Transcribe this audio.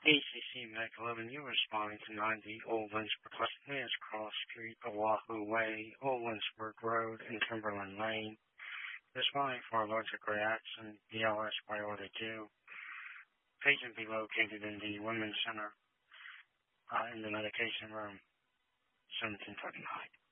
ACC Mac 11, you're responding to 90 Old Lynchburg Lance Cross Street, Oahu Way, Old Lynchburg Road, and Timberland Lane. Responding for allergic reaction, BLS priority 2. Patient be located in the Women's Center in the medication room, 1739.